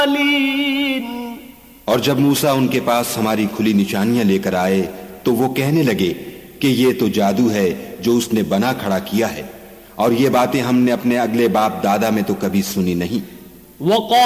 और जब मूसा उनके पास हमारी खुली निशानियां लेकर आए तो वो कहने लगे कि ये तो जादू है जो उसने बना खड़ा किया है, और ये बातें हमने अपने अगले बाप दादा में तो कभी सुनी नहीं।